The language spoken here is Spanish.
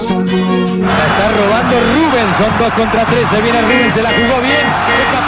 Está robando Rubens, son 2 contra 3, se viene Rubens, se la jugó bien.